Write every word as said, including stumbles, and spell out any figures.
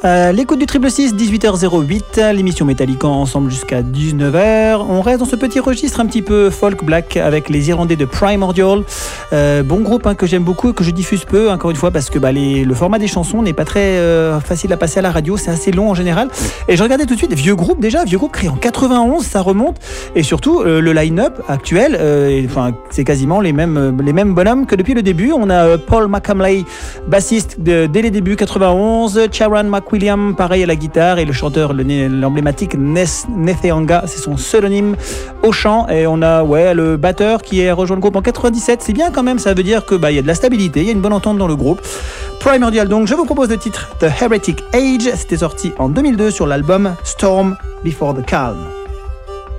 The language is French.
Euh, l'écoute du Triple Six, dix-huit heures zéro huit, l'émission Metallica ensemble jusqu'à dix-neuf heures. On reste dans ce petit registre un petit peu folk black avec les Irlandais de Primordial. Euh, bon groupe hein, que j'aime beaucoup et que je diffuse peu, encore une fois, parce que bah, les, le format des chansons n'est pas très euh, facile à passer à la radio, c'est assez long en général. Et je regardais tout de suite, vieux groupe déjà, vieux groupe créé en quatre-vingt-onze, ça remonte. Et surtout, euh, le line-up actuel, euh, et, enfin, c'est quasiment les mêmes, les mêmes bonhommes que depuis le début. On a euh, Paul McCamley, bassiste de, dès les débuts quatre-vingt-onze, Sharon McWilliam, pareil à la guitare, et le chanteur, le, l'emblématique Ness Netheanga, c'est son pseudonyme au chant. Et on a ouais, le batteur qui a rejoint le groupe en quatre-vingt-dix-sept. C'est bien quand même, ça veut dire que bah, y a de la stabilité, il y a une bonne entente dans le groupe. Primordial, donc je vous propose le titre The Heretic Age, c'était sorti en deux mille deux sur l'album Storm Before the Calm.